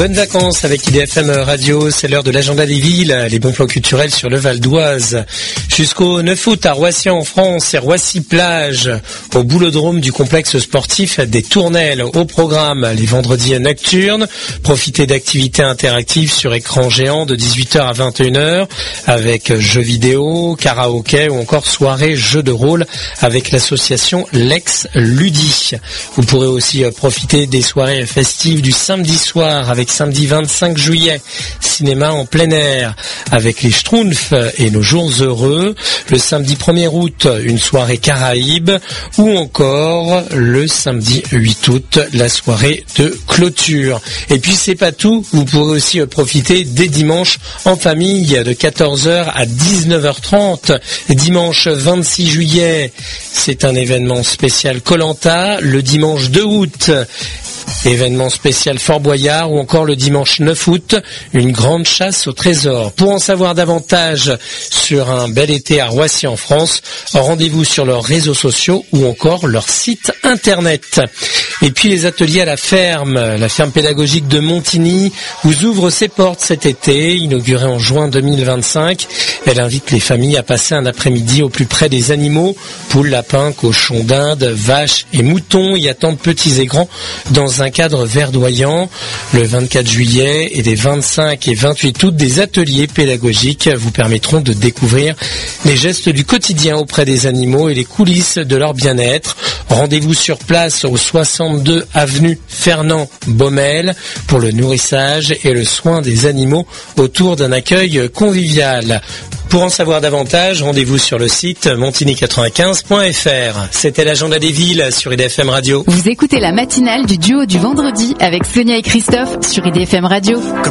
bonnes vacances avec IDFM Radio. C'est l'heure de l'agenda des villes, les bons plans culturels sur le Val d'Oise. Jusqu'au 9 août à Roissy en France et Roissy-Plage, au boulodrome du complexe sportif des Tournelles. Au programme, les vendredis nocturnes. Profitez d'activités interactives sur écran géant de 18h à 21h avec jeux vidéo, karaoké ou encore soirée jeux de rôle avec l'association Lex Ludi. Vous pourrez aussi profiter des soirées festives du samedi soir avec samedi 25 juillet, cinéma en plein air avec les Schtroumpfs et nos jours heureux. Le samedi 1er août, une soirée Caraïbes ou encore le samedi 8 août, la soirée de clôture. Et puis c'est pas tout, vous pourrez aussi profiter dès dimanche en famille de 14h à 19h30. Dimanche 26 juillet, c'est un événement spécial Koh-Lanta. Le dimanche 2 août, événement spécial Fort Boyard, ou encore le dimanche 9 août, une grande chasse au trésor. Pour en savoir davantage sur un bel été à Roissy en France, rendez-vous sur leurs réseaux sociaux ou encore leur site internet. Et puis les ateliers à la ferme pédagogique de Montigny vous ouvre ses portes cet été, inaugurée en juin 2025. Elle invite les familles à passer un après-midi au plus près des animaux, poules, lapins, cochons d'Inde, vaches et moutons, y attendent petits et grands dans un cadre verdoyant. Le 24 juillet et des 25 et 28 août, des ateliers pédagogiques vous permettront de découvrir les gestes du quotidien auprès des animaux et les coulisses de leur bien-être. Rendez-vous sur place au 62 avenue Fernand Baumel pour le nourrissage et le soin des animaux autour d'un accueil convivial. Pour en savoir davantage, rendez-vous sur le site montigny95.fr. C'était l'agenda des villes sur IDFM Radio. Vous écoutez la matinale du duo du vendredi avec Sonia et Christophe sur IDFM Radio.